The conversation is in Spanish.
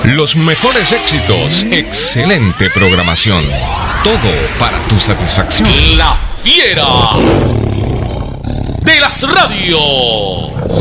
Los mejores éxitos, excelente programación. Todo para tu satisfacción. La fiera de las radios.